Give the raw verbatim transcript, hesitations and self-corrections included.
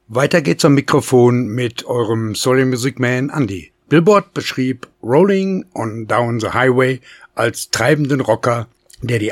Weiter geht's am Mikrofon mit eurem Soul Music Man Andy. Billboard beschrieb Rolling on Down the Highway als treibenden Rocker, der die